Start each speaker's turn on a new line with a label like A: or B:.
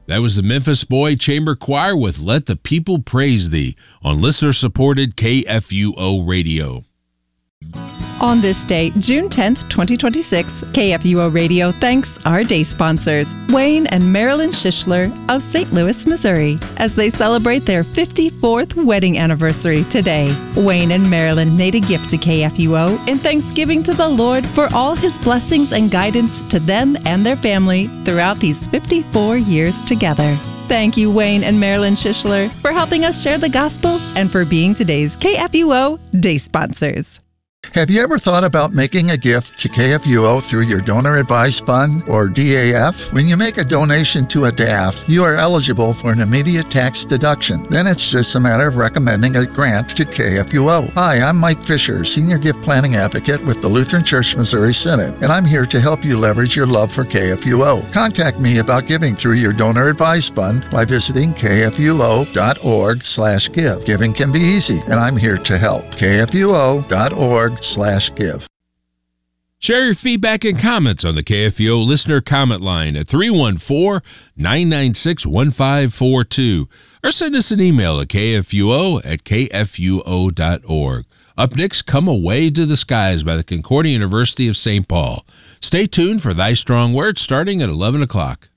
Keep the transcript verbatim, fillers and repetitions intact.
A: That was the Memphis Boy Chamber Choir with Let the People Praise Thee on listener-supported K F U O Radio.
B: On this day, June tenth, twenty twenty-six, K F U O Radio thanks our day sponsors, Wayne and Marilyn Schischler of Saint Louis, Missouri, as they celebrate their fifty-fourth wedding anniversary today. Wayne and Marilyn made a gift to K F U O in thanksgiving to the Lord for all His blessings and guidance to them and their family throughout these fifty-four years together. Thank you, Wayne and Marilyn Schischler, for helping us share the gospel and for being today's K F U O day sponsors.
C: Have you ever thought about making a gift to K F U O through your Donor Advised Fund, or D A F? When you make a donation to a D A F, you are eligible for an immediate tax deduction. Then it's just a matter of recommending a grant to K F U O. Hi, I'm Mike Fisher, Senior Gift Planning Advocate with the Lutheran Church Missouri Synod, and I'm here to help you leverage your love for K F U O. Contact me about giving through your Donor Advised Fund by visiting k f u o dot org slash give. Giving can be easy, and I'm here to help. k f u o dot org slash give.
A: Share your feedback and comments on the K F U O listener comment line at three one four, nine nine six, one five four two or send us an email at k f u o at k f u o dot org. Up next, Come Away to the Skies by the Concordia University of Saint Paul. Stay tuned for Thy Strong Word starting at eleven o'clock.